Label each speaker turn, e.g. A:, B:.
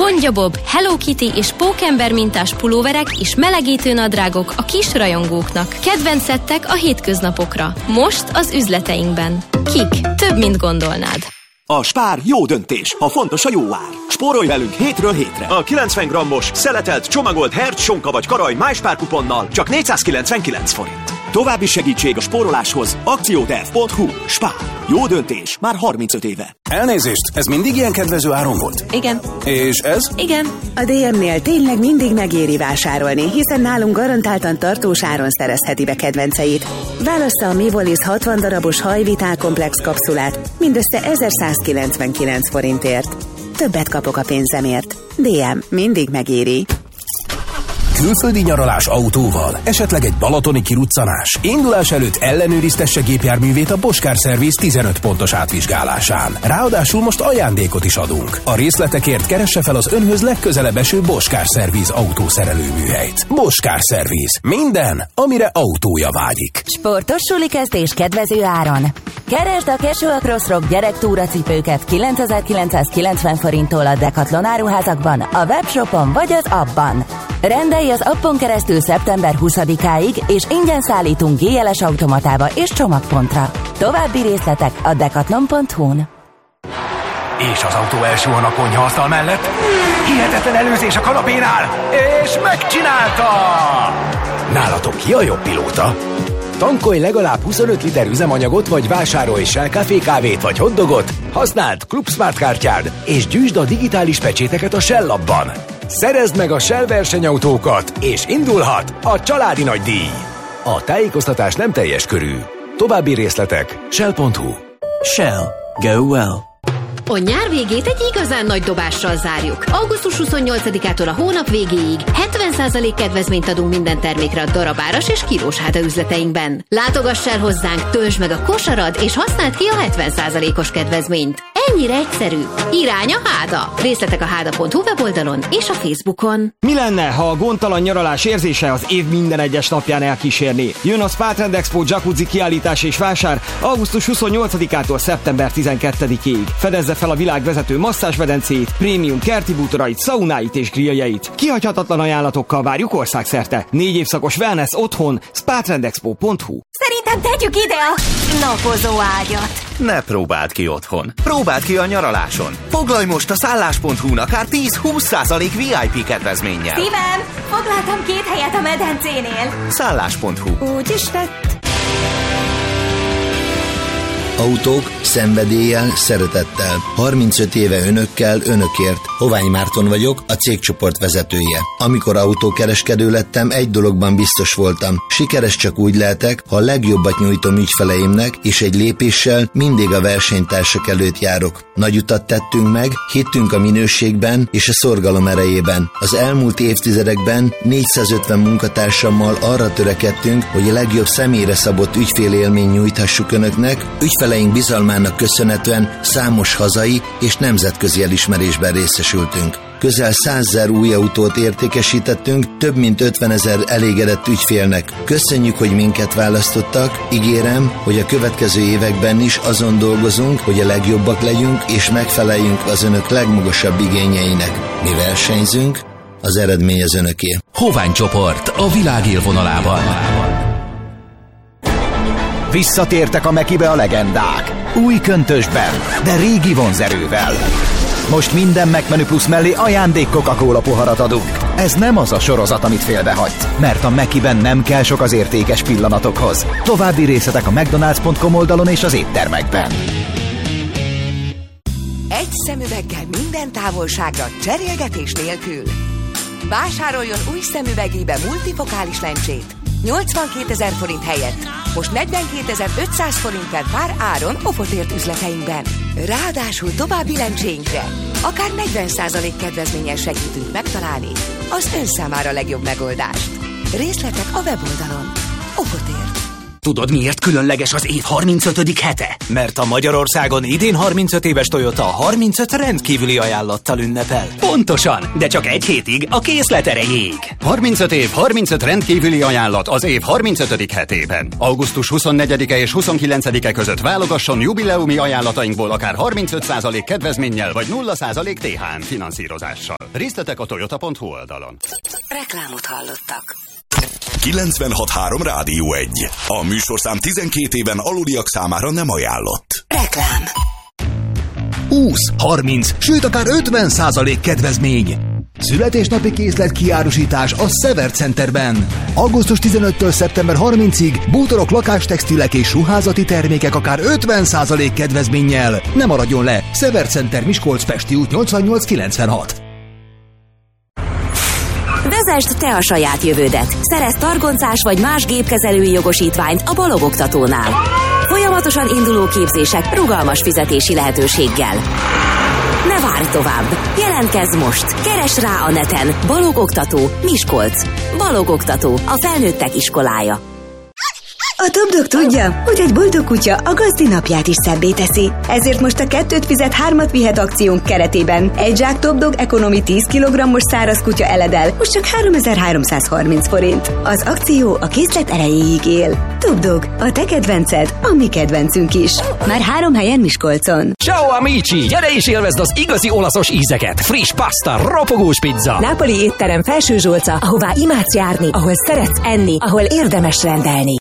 A: Mondja Bob, Hello Kitty és Pókember mintás pulóverek és melegítő nadrágok a kis rajongóknak. Kedvenc szettek a hétköznapokra. Most az üzleteinkben. Kik? Több, mint gondolnád.
B: A Spár jó döntés, ha fontos a jó ár. Spórolj velünk hétről hétre. A 90 grammos, szeletelt, csomagolt herc, sonka vagy karaj MySpár kuponnal csak 499 forint. További segítség a spóroláshoz akcióterv.hu. Spár. Jó döntés. Már 35 éve.
C: Elnézést, ez mindig ilyen kedvező áron volt?
D: Igen.
C: És ez?
D: Igen.
E: A DM-nél tényleg mindig megéri vásárolni, hiszen nálunk garantáltan tartós áron szerezheti be kedvenceit. Válassza a Mivolis 60 darabos hajvitálkomplex kapszulát mindössze 1199 forintért. Többet kapok a pénzemért. DM mindig megéri.
C: Külföldi nyaralás autóval, esetleg egy balatoni kiruccanás. Indulás előtt ellenőriztesse gépjárművét a Bosch Car Service 15 pontos átvizsgálásán. Ráadásul most ajándékot is adunk. A részletekért keresse fel az önhöz legközelebb eső Bosch Car Service autószerelőműhelyt. Bosch Car Service. Minden, amire autója vágyik.
F: Sportos suli kezdés kedvező áron. Keresd a Casual Crossrock gyerektúracipőket 9990 forinttól a Decathlon áruházakban, a webshopon vagy az appban. Rendelj az appon keresztül szeptember 20-áig, és ingyen szállítunk GLS automatába és csomagpontra. További részletek a decathlon.hu-n.
C: És az autó első a konyhaasztal mellett. Hihetetlen előzés a kanapénál, és megcsinálta! Nálatok ki a jobb pilóta? Tankolj legalább 25 liter üzemanyagot, vagy vásárolj Shell Café kávét vagy hotdogot, használd Club Smart kártyád, és gyűjtsd a digitális pecséteket a Shell appban. Szerezd meg a Shell versenyautókat, és indulhat a családi nagydíj. A tájékoztatás nem teljes körű. További részletek shell.hu.
G: Shell. Go well.
H: A nyár végét egy igazán nagy dobással zárjuk. Augusztus 28-ától a hónap végéig 70% kedvezményt adunk minden termékre a darabáras és kilós háda üzleteinkben. Látogass el hozzánk, töltsd meg a kosarad, és használd ki a 70%-os kedvezményt. Ennyire egyszerű. Irány a Háda. Részletek a háda.hu weboldalon és a Facebookon.
I: Mi lenne, ha a gondtalan nyaralás érzése az év minden egyes napján elkísérné? Jön a Spa Trend Expo Jacuzzi kiállítás és vásár augusztus 28-ától szeptember 12-ig. Fedezze fel a világ vezető masszázsmedencét, prémium kerti bútorait, szaunáit és grilljeit. Kihagyhatatlan ajánlatokkal várjuk országszerte. 4 évszakos wellness otthon, spatrendexpo.hu.
F: Szerintem tegyük ide a napozó ágyat.
J: Ne próbáld ki otthon. Próbáld ki a nyaraláson. Foglalj most a szállás.hu-n akár 10-20% VIP kedvezménnyel.
F: Szívem, foglaltam 2 helyet a medencénél.
J: Szállás.hu.
F: Úgy is tett.
K: Autók szenvedéllyel, szeretettel. 35 éve önökkel, önökért. Hovány Márton vagyok, a cégcsoport vezetője. Amikor autókereskedő lettem, egy dologban biztos voltam. Sikeres csak úgy lehetek, ha a legjobbat nyújtom ügyfeleimnek, és egy lépéssel mindig a versenytársak előtt járok. Nagy utat tettünk meg, hittünk a minőségben és a szorgalom erejében. Az elmúlt évtizedekben 450 munkatársammal arra törekedtünk, hogy a legjobb személyre szabott ügyfélélményt nyújthassuk önöknek. Ügyfeleink bizalmának köszönhetően számos hazai és nemzetközi elismerésben részesültünk. Közel 100 000 új autót értékesítettünk, több mint 50 000 elégedett ügyfélnek. Köszönjük, hogy minket választottak, ígérem, hogy a következő években is azon dolgozunk, hogy a legjobbak legyünk és megfeleljünk az önök legmagasabb igényeinek. Mi versenyzünk, az eredmény az önöké.
L: Hovány csoport a világ élvonalában.
M: Visszatértek a Mekibe a legendák. Új köntösben, de régi vonzerővel. Most minden McMenü Plus mellé ajándék Coca-Cola poharat adunk. Ez nem az a sorozat, amit félbehagysz, mert a Mekiben nem kell sok az értékes pillanatokhoz. További részletek a mcdonalds.com oldalon és az éttermekben.
N: Egy szemüveggel minden távolságra, cserélgetés nélkül. Vásároljon új szemüvegébe multifokális lencsét 82 000 forint helyett most 42 500 forint per pár áron Ofotért üzleteinkben. Ráadásul további lencséinkre akár 40% kedvezménnyel segítünk megtalálni az ön számára legjobb megoldást. Részletek a weboldalon. Ofotért.
C: Tudod, miért különleges az év 35. hete?
D: Mert a Magyarországon idén 35 éves Toyota 35 rendkívüli ajánlattal ünnepel.
C: Pontosan, de csak egy hétig a készlet erejéig.
O: 35 év, 35 rendkívüli ajánlat az év 35. hetében. Augusztus 24-e és 29-e között válogasson jubileumi ajánlatainkból akár 35% kedvezménnyel vagy 0% THM finanszírozással. Részletek a toyota.hu oldalon.
N: Reklámot hallottak.
P: 96.3 Rádió 1. A műsorszám 12 éven aluliak számára nem ajánlott.
N: Reklám.
C: 20, 30, sőt akár 50% kedvezmény. Születésnapi készlet kiárusítás a Sever Centerben. Augusztus 15-től szeptember 30-ig bútorok, lakástextilek és ruházati termékek akár 50% kedvezménnyel. Ne maradjon le! Sever Center, Miskolc, Pesti út 8896.
F: Vezesd te a saját jövődet. Szerezz targoncás vagy más gépkezelői jogosítványt a Balog Oktatónál. Folyamatosan induló képzések rugalmas fizetési lehetőséggel. Ne várj tovább! Jelentkezz most! Keresd rá a neten! Balog Oktató, Miskolc. Balog Oktató, a felnőttek iskolája.
Q: A Topdog tudja, hogy egy boldog kutya a gazdi napját is szebbé teszi. Ezért most a 2 fizet 3 vihet akciónk keretében egy zsák Topdog Economy 10 kg-os száraz kutya eledel, most csak 3330 forint. Az akció a készlet erejéig él. Topdog, a te kedvenced, a mi kedvencünk is. Már 3 helyen Miskolcon.
R: Ciao amici! Gyere és élvezd az igazi olaszos ízeket! Friss pasta, ropogós pizza!
S: Nápoli étterem Felső Zsolca, ahová imádsz járni, ahol szeretsz enni, ahol érdemes rendelni.